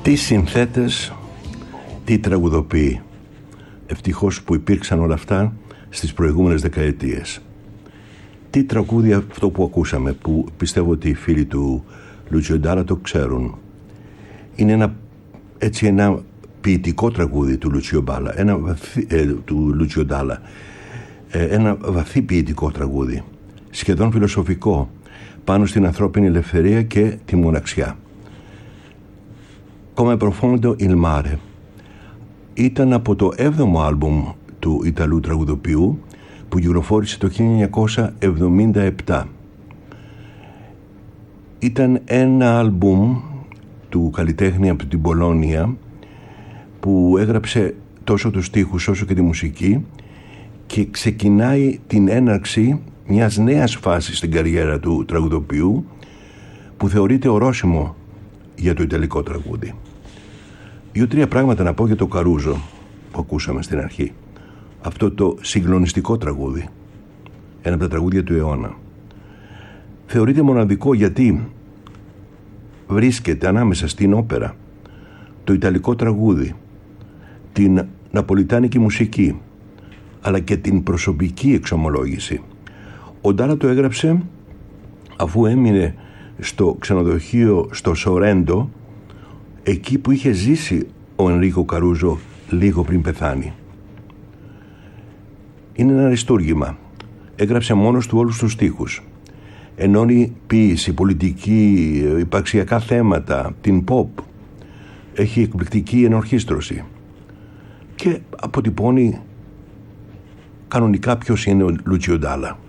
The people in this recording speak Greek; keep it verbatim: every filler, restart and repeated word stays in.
Τι συνθέτες, τι τραγουδοποιοί. Ευτυχώς που υπήρξαν όλα αυτά στις προηγούμενες δεκαετίες. Τι τραγούδι αυτό που ακούσαμε, που πιστεύω ότι οι φίλοι του Λούτσιο Ντάλα το ξέρουν. Είναι ένα, έτσι, ένα ποιητικό τραγούδι του Λούτσιο Ντάλα, ένα βαθύ, ε, του Λούτσιο Ντάλα, ε, ένα βαθύ ποιητικό τραγούδι, σχεδόν φιλοσοφικό, πάνω στην ανθρώπινη ελευθερία και τη μοναξιά. Come profondo il mare ήταν από το έβδομο άλμπουμ του Ιταλού τραγουδοποιού που κυκλοφόρησε το χίλια εννιακόσια εβδομήντα επτά. Ήταν ένα άλμπουμ του καλλιτέχνη από την Πολώνια που έγραψε τόσο τους στίχους όσο και τη μουσική και ξεκινάει την έναρξη μιας νέας φάσης στην καριέρα του τραγουδοποιού που θεωρείται ορόσημο για το ιταλικό τραγούδι. Δύο-τρία πράγματα να πω για το Καρούζο που ακούσαμε στην αρχή. Αυτό το συγκλονιστικό τραγούδι, ένα από τα τραγούδια του αιώνα. Θεωρείται μοναδικό γιατί βρίσκεται ανάμεσα στην όπερα, το ιταλικό τραγούδι, την ναπολιτάνικη μουσική, αλλά και την προσωπική εξομολόγηση. Ο Ντάλα το έγραψε αφού έμεινε στο ξενοδοχείο στο Σορέντο, εκεί που είχε ζήσει ο Ενρίκο Καρούζο λίγο πριν πεθάνει. Είναι ένα αριστούργημα. Έγραψε μόνος του όλους τους στίχους. Ενώνει ποίηση, πολιτική, υπαρξιακά θέματα, την pop. Έχει εκπληκτική ενορχήστρωση. Και αποτυπώνει κανονικά ποιος είναι ο Λούτσιο Ντάλα.